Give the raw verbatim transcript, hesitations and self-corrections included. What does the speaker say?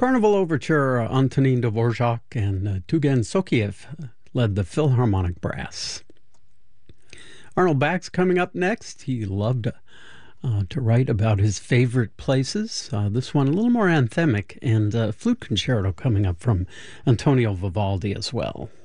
Carnival Overture, uh, Antonin Dvorak and uh, Tugen Sokiev led the Philharmonic Brass. Arnold Back's coming up next. He loved uh, to write about his favorite places. Uh, this one a little more anthemic, and uh, flute concerto coming up from Antonio Vivaldi as well.